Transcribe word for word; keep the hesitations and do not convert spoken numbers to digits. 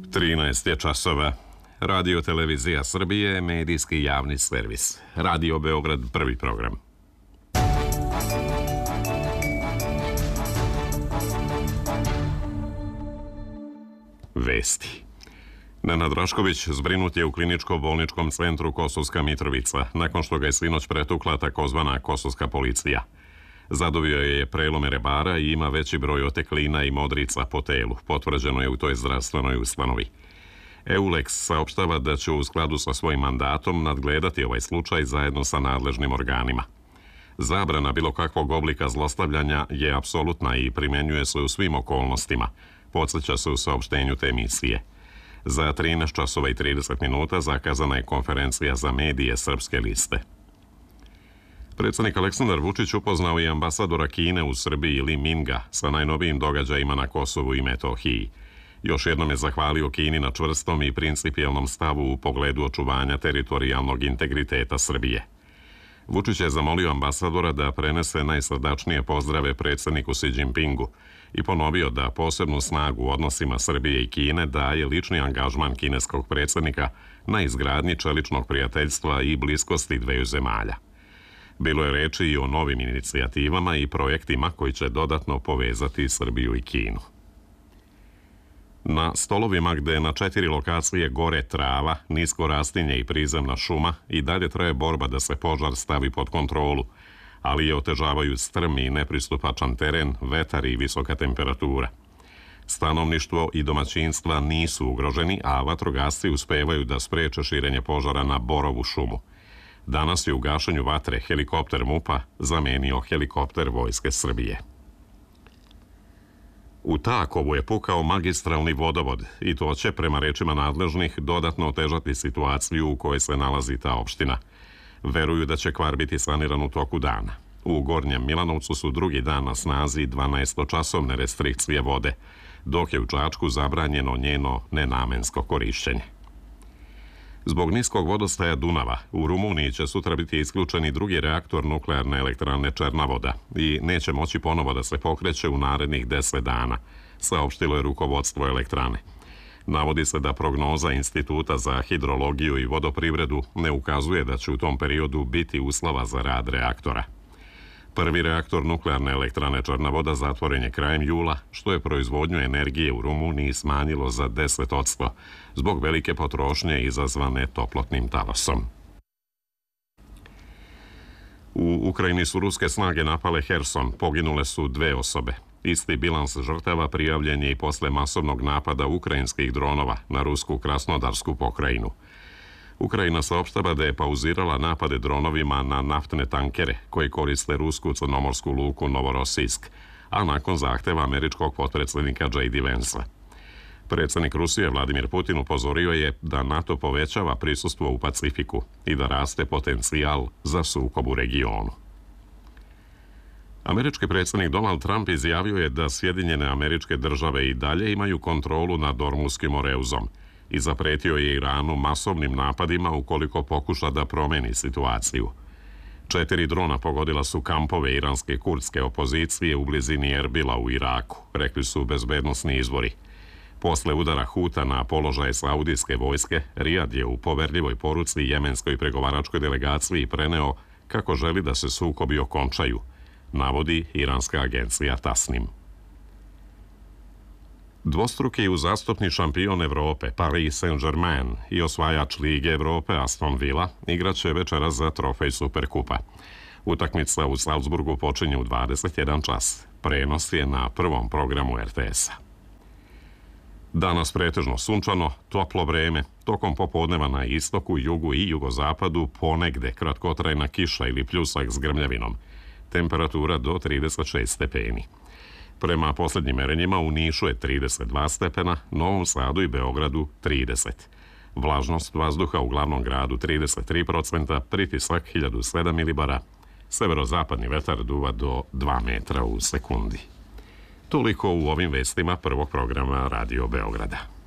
trinaest je časova. Radio Televizija Srbije, medijski javni servis. Radio Beograd, prvi program. Vesti. Nenad Rašković zbrinut je u kliničko-bolničkom centru Kosovska Mitrovica, nakon što ga je sinoć pretukla takozvana kosovska policija. Zadobio je prelome rebara i ima veći broj oteklina i modrica po telu, potvrđeno je u toj zdravstvenoj ustanovi. Eulex saopštava da će u skladu sa svojim mandatom nadgledati ovaj slučaj zajedno sa nadležnim organima. Zabrana bilo kakvog oblika zlostavljanja je apsolutna i primenjuje se u svim okolnostima, podsjeća se u saopštenju te emisije. Za trinaest časova i trideset minuta zakazana je konferencija za medije Srpske liste. Predsjednik Aleksandar Vučić upoznao je ambasadora Kine u Srbiji Li Minga sa najnovijim događajima na Kosovu i Metohiji. Još jednom je zahvalio Kini na čvrstom i principijelnom stavu u pogledu očuvanja teritorijalnog integriteta Srbije. Vučić je zamolio ambasadora da prenese najsrdačnije pozdrave predsjedniku Xi Jinpingu i ponovio da posebnu snagu u odnosima Srbije i Kine daje lični angažman kineskog predsjednika na izgradnji čeličnog prijateljstva i bliskosti dveju zemalja. Bilo je reči i o novim inicijativama i projektima koji će dodatno povezati Srbiju i Kinu. Na stolovima gde na četiri lokacije gore trava, nisko rastinje i prizemna šuma i dalje traje borba da se požar stavi pod kontrolu, ali je otežavaju strm i nepristupačan teren, vetar i visoka temperatura. Stanovništvo i domaćinstva nisu ugroženi, a vatrogasci uspevaju da spreče širenje požara na Borovu šumu. Danas je u gašenju vatre helikopter MUP-a zamenio helikopter Vojske Srbije. U Takovu je pukao magistralni vodovod i to će, prema rečima nadležnih, dodatno otežati situaciju u kojoj se nalazi ta opština. Veruju da će kvar biti saniran u toku dana. U Gornjem Milanovcu su drugi dan na snazi dvanaestočasovne restrikcije vode, dok je u Čačku zabranjeno njeno nenamensko korišćenje. Zbog niskog vodostaja Dunava, u Rumuniji će sutra biti isključeni drugi reaktor nuklearne elektrane Černavoda i neće moći ponovo da se pokreće u narednih deset dana, saopštilo je rukovodstvo elektrane. Navodi se da prognoza Instituta za hidrologiju i vodoprivredu ne ukazuje da će u tom periodu biti uslova za rad reaktora. Prvi reaktor nuklearne elektrane Černavoda zatvoren je krajem jula, što je proizvodnju energije u Rumuniji smanjilo za deset posto zbog velike potrošnje izazvane toplotnim talasom. U Ukrajini su ruske snage napale Herson, poginule su dve osobe. Isti bilans žrtava prijavljen je i posle masovnog napada ukrajinskih dronova na rusku Krasnodarsku pokrajinu. Ukrajina saopštava da je pauzirala napade dronovima na naftne tankere koji koriste rusku crnomorsku luku Novorosijsk, a nakon zahteva američkog potpredsjednika J D Vansa. Predsjednik Rusije Vladimir Putin upozorio je da NATO povećava prisustvo u Pacifiku i da raste potencijal za sukob u regionu. Američki predsjednik Donald Trump izjavio je da Sjedinjene Američke Države i dalje imaju kontrolu nad Ormuskim oreuzom i zapretio je Iranu masovnim napadima ukoliko pokuša da promeni situaciju. Četiri drona pogodila su kampove iranske kurdske opozicije u blizini Erbila u Iraku, rekli su bezbednosni izvori. Posle udara Huta na položaje saudijske vojske, Rijad je u poverljivoj poruci jemenskoj pregovaračkoj delegaciji preneo kako želi da se sukobi okončaju, navodi iranska agencija Tasnim. Dvostruki uzastopni šampion Evrope Paris Saint-Germain i osvajač Lige Evrope Aston Villa igraće večeras za trofej Superkupa. Utakmica u Salzburgu počinje u dvadeset jedan čas. Prenos je na prvom programu R T S-a. Danas pretežno sunčano, toplo vreme, tokom popodneva na istoku, jugu i jugozapadu ponegde kratkotrajna kiša ili pljusak s grmljavinom. Temperatura do trideset šest stepeni. Prema posljednjim merenjima u Nišu je trideset dva stepena, Novom Sadu i Beogradu trideset. Vlažnost vazduha u glavnom gradu trideset tri procenta, pritisak hiljadu sedam milibara, severozapadni vetar duva do dva metra u sekundi. Toliko u ovim vestima prvog programa Radio Beograda.